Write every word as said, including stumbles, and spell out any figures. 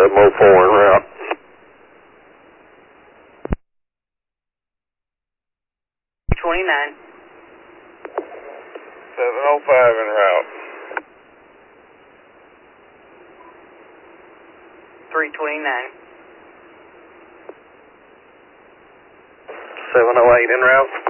seven oh four en route. twenty-nine. seven oh five en route. three twenty-nine. seven oh eight en route.